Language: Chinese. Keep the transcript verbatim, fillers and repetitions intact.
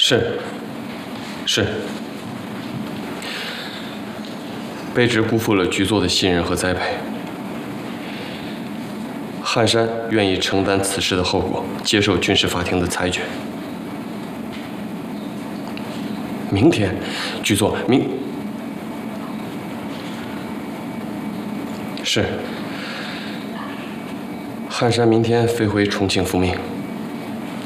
是，是。卑职辜负了局座的信任和栽培。汉山愿意承担此事的后果，接受军事法庭的裁决。明天，局座，明是。汉山明天飞回重庆复命。